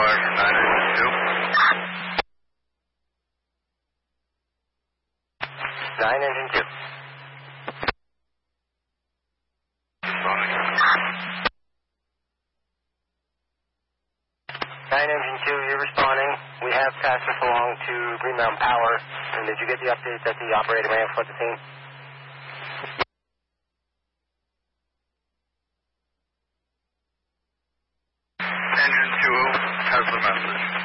fire from 9 Engine 2. 9 Engine 2. Responding. 9 Engine 2, you're responding. We have passed this along to Green Mountain Power. And did you get the update that the operator ran fled the scene? Engine 2 has the message.